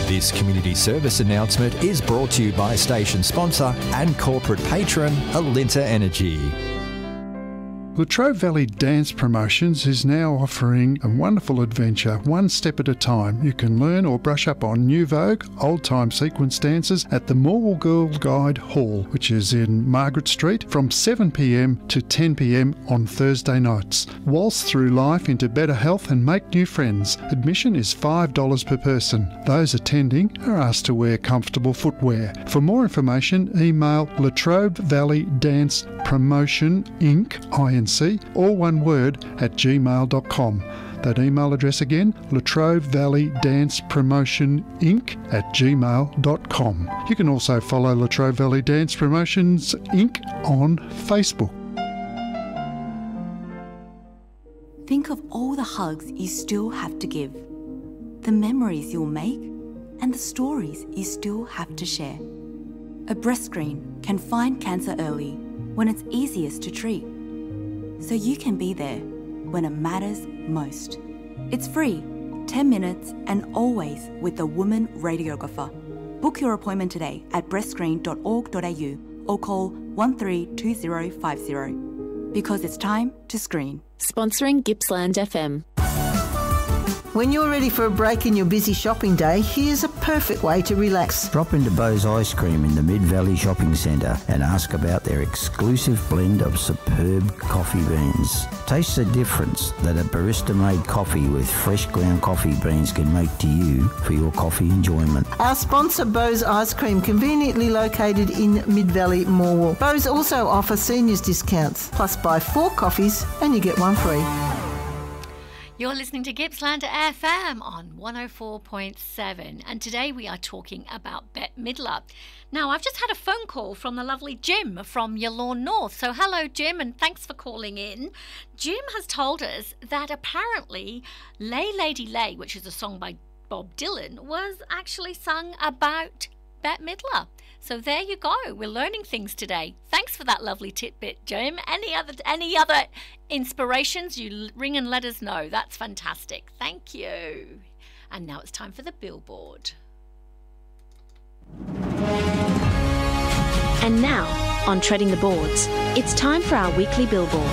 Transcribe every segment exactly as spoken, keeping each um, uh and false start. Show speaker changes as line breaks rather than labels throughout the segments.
This community service announcement is brought to you by station sponsor and corporate patron Alinta Energy.
Latrobe Valley Dance Promotions is now offering a wonderful adventure, one step at a time. You can learn or brush up on New Vogue, old-time sequence dances at the Morwell Girl Guide Hall, which is in Margaret Street, from seven p m to ten p m on Thursday nights. Waltz through life into better health and make new friends. Admission is five dollars per person. Those attending are asked to wear comfortable footwear. For more information, email Latrobe Valley Dance Promotion Incorporated, all one word, at gmail dot com. That email address again, Latrobe Valley Dance Promotion Incorporated at gmail dot com. You can also follow Latrobe Valley Dance Promotions Incorporated on Facebook.
Think of all the hugs you still have to give, the memories you'll make, and the stories you still have to share. A breast screen can find cancer early when it's easiest to treat, so you can be there when it matters most. It's free, ten minutes, and always with a woman radiographer. Book your appointment today at breast screen dot org dot a u or call one three two zero five zero, because it's time to screen.
Sponsoring Gippsland F M.
When you're ready for a break in your busy shopping day, here's a perfect way to relax.
Drop into Bo's Ice Cream in the Mid-Valley Shopping Centre and ask about their exclusive blend of superb coffee beans. Taste the difference that a barista-made coffee with fresh ground coffee beans can make to you for your coffee enjoyment.
Our sponsor, Bo's Ice Cream, conveniently located in Mid-Valley, Morwell. Bo's also offer seniors discounts, plus buy four coffees and you get one free.
You're listening to Gippsland F M on one oh four point seven, and today we are talking about Bette Midler. Now, I've just had a phone call from the lovely Jim from Yallourn North. So hello, Jim, and thanks for calling in. Jim has told us that apparently Lay Lady Lay, which is a song by Bob Dylan, was actually sung about Bette Midler. So there you go. We're learning things today. Thanks for that lovely tidbit, Jim. Any other any other inspirations, you ring and let us know. That's fantastic. Thank you. And now it's time for the Billboard.
And now, on Treading the Boards, it's time for our weekly Billboard.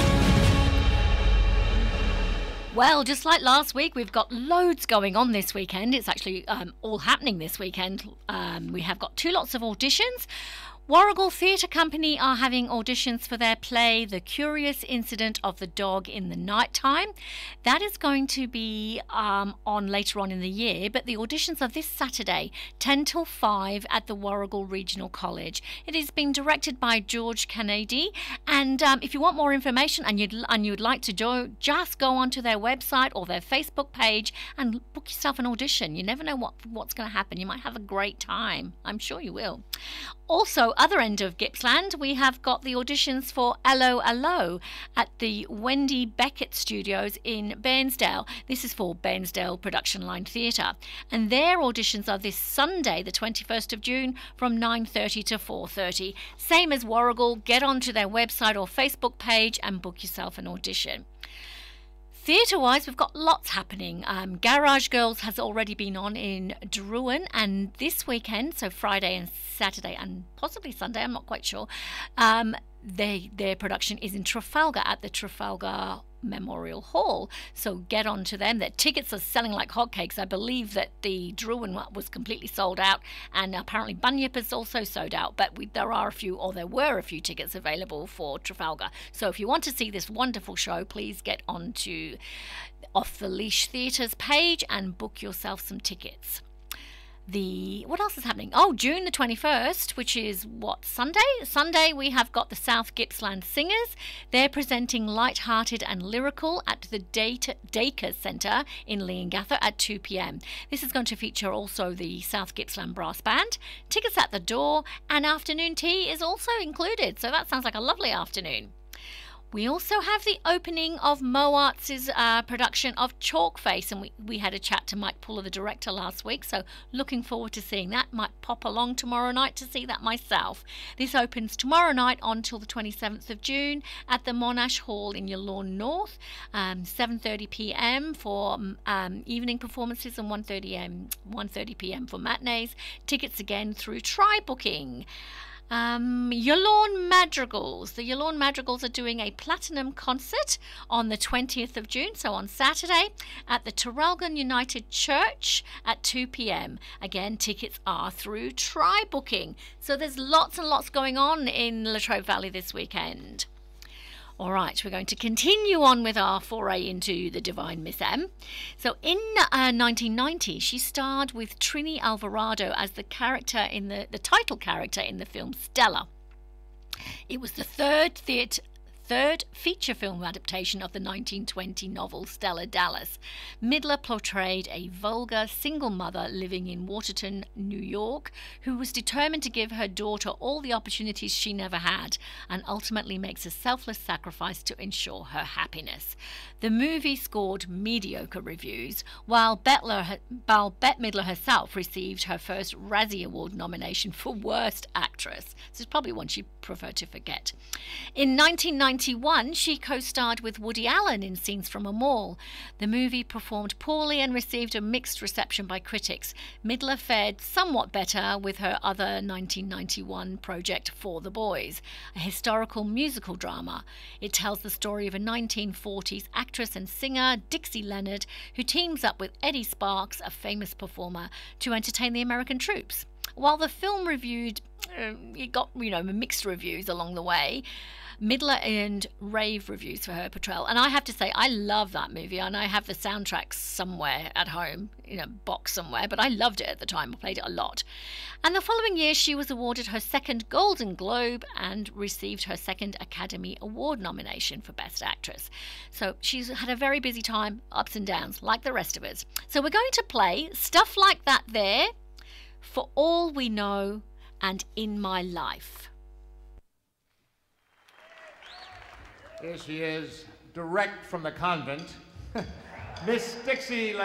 Well, just like last week, we've got loads going on this weekend. It's actually um, all happening this weekend. Um, we have got two lots of auditions. Warrigal Theatre Company are having auditions for their play, The Curious Incident of the Dog in the Nighttime. That is going to be um, on later on in the year, but the auditions are this Saturday, ten till five at the Warrigal Regional College. It is being directed by George Kennedy, and um, if you want more information and you'd, and you'd like to do, just go onto their website or their Facebook page and book yourself an audition. You never know what, what's going to happen. You might have a great time. I'm sure you will. Also, other end of Gippsland, we have got the auditions for Allo Allo at the Wendy Beckett Studios in Bairnsdale. This is for Bairnsdale Production Line Theatre. And their auditions are this Sunday, the twenty-first of June, from nine thirty to four thirty. Same as Warrigal, get onto their website or Facebook page and book yourself an audition. Theatre-wise, we've got lots happening. Um, Garage Girls has already been on in Druin, and this weekend, so Friday and Saturday and possibly Sunday, I'm not quite sure, um, they, their production is in Trafalgar at the Trafalgar Memorial Hall. So get on to them. Their tickets are selling like hotcakes. I believe that the Druin was completely sold out, and apparently Bunyip is also sold out, but we, there are a few, or there were a few tickets available for Trafalgar. So if you want to see this wonderful show, please get on to Off the Leash Theatre's page and book yourself some tickets. The what else is happening? Oh, June the twenty-first, which is what, Sunday? Sunday we have got the South Gippsland Singers. They're presenting Light-Hearted and Lyrical at the Dacre Centre in Leongatha at two p m. This is going to feature also the South Gippsland Brass Band. Tickets at the door, and afternoon tea is also included, so that sounds like a lovely afternoon. We also have the opening of MoArts' uh, production of Chalkface, and we, we had a chat to Mike Puller, the director, last week, so looking forward to seeing that. Might pop along tomorrow night to see that myself. This opens tomorrow night on till the twenty-seventh of June at the Monash Hall in Yallourn North, um, seven thirty p m for um, evening performances and one thirty p m for matinees. Tickets again through Try Booking. Um, Yallourn Madrigals. The Yallourn Madrigals are doing a platinum concert on the twentieth of June, so on Saturday, at the Traralgon United Church at two p m. Again, tickets are through Try Booking. So there's lots and lots going on in Latrobe Valley this weekend. All right, we're going to continue on with our foray into the divine Miss M. So in uh, nineteen ninety, she starred with Trini Alvarado as the character in the, the title character in the film Stella. It was the third theatre third feature film adaptation of the nineteen twenty novel Stella Dallas. Midler portrayed a vulgar single mother living in Watertown, New York, who was determined to give her daughter all the opportunities she never had and ultimately makes a selfless sacrifice to ensure her happiness. The movie scored mediocre reviews, while, Bettler, while Bette Midler herself received her first Razzie Award nomination for Worst Actress. This is probably one she preferred to forget. In nineteen ninety-one, she co-starred with Woody Allen in Scenes from a Mall. The movie performed poorly and received a mixed reception by critics. Midler fared somewhat better with her other nineteen ninety-one project, For the Boys, a historical musical drama. It tells the story of a nineteen forties actress and singer, Dixie Leonard, who teams up with Eddie Sparks, a famous performer, to entertain the American troops. While the film reviewed, uh, it got, you know, mixed reviews along the way, Midler earned rave reviews for her portrayal. And I have to say, I love that movie, and I have the soundtrack somewhere at home, in a box somewhere, but I loved it at the time. I played it a lot. And the following year, she was awarded her second Golden Globe and received her second Academy Award nomination for Best Actress. So she's had a very busy time, ups and downs, like the rest of us. So we're going to play Stuff Like That There, For All We Know, and In My Life.
Here she is, direct from the convent, Miss Dixie